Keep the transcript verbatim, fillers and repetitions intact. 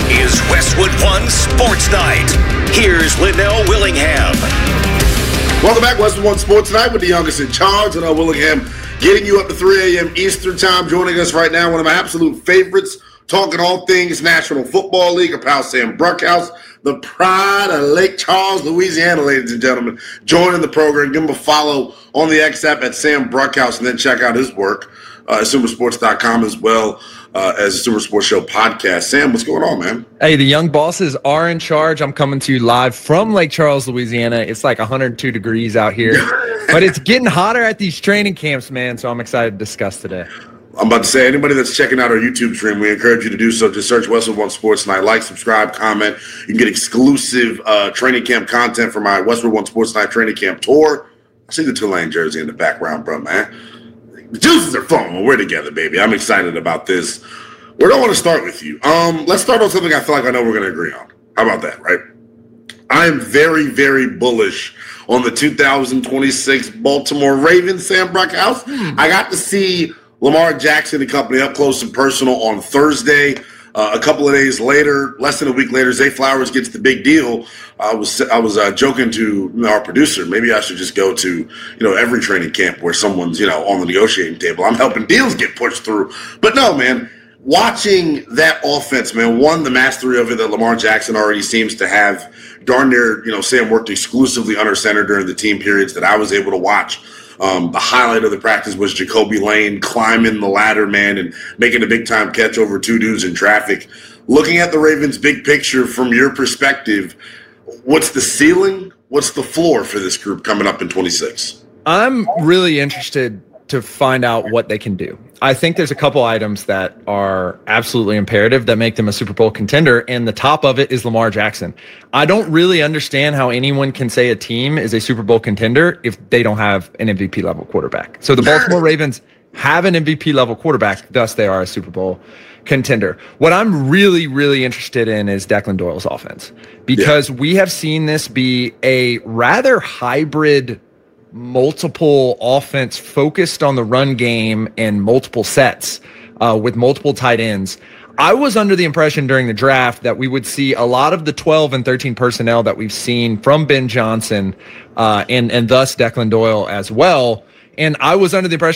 is Westwood One Sports Night. Here's Linnell Willingham. Welcome back, Westwood One Sports Night with the youngest in charge, Linnell Willingham, getting you up to three a.m. Eastern Time. Joining us right now, one of my absolute favorites, talking all things National Football League, our pal Sam Bruckhouse, the pride of Lake Charles, Louisiana, ladies and gentlemen, joining the program. Give him a follow on the X app at Sam Bruckhouse, and then check out his work uh, at Supersports dot com as well uh, as the Super Sports Show podcast. Sam, what's going on, man? Hey, the young bosses are in charge. I'm coming to you live from Lake Charles, Louisiana. It's like one hundred two degrees out here, but it's getting hotter at these training camps, man, so I'm excited to discuss today. I'm about to say, anybody that's checking out our YouTube stream, we encourage you to do so. Just search Westwood One Sports Night. Like, subscribe, comment. You can get exclusive uh, training camp content for my Westwood One Sports Night training camp tour. I see the Tulane jersey in the background, bro, man. The juices are flowing when we're together, baby. I'm excited about this. Where do I want to start with you? Um, let's start on something I feel like I know we're going to agree on. How about that, right? I am very, very bullish on the two thousand twenty-six Baltimore Ravens, Sam Bruckhouse. Hmm. I got to see Lamar Jackson and company up close and personal on Thursday. Uh, a couple of days later, less than a week later, Zay Flowers gets the big deal. I was I was uh, joking to our producer, maybe I should just go to you know every training camp where someone's you know on the negotiating table. I'm helping deals get pushed through. But no, man, watching that offense, man, one, the mastery of it that Lamar Jackson already seems to have. Darn near, you know, Sam worked exclusively under center during the team periods that I was able to watch. Um, the highlight of the practice was Jacoby Lane climbing the ladder, man, and making a big-time catch over two dudes in traffic. Looking at the Ravens' big picture from your perspective, what's the ceiling? What's the floor for this group coming up in twenty-six? I'm really interested to find out what they can do. I think there's a couple items that are absolutely imperative that make them a Super Bowl contender, and the top of it is Lamar Jackson. I don't really understand how anyone can say a team is a Super Bowl contender if they don't have an M V P level quarterback. So the Baltimore Ravens have an M V P level quarterback, thus they are a Super Bowl contender. What I'm really, really interested in is Declan Doyle's offense, because yeah. we have seen this be a rather hybrid multiple offense focused on the run game and multiple sets uh, with multiple tight ends. I was under the impression during the draft that we would see a lot of the twelve and thirteen personnel that we've seen from Ben Johnson uh, and, and thus Declan Doyle as well. And I was under the impression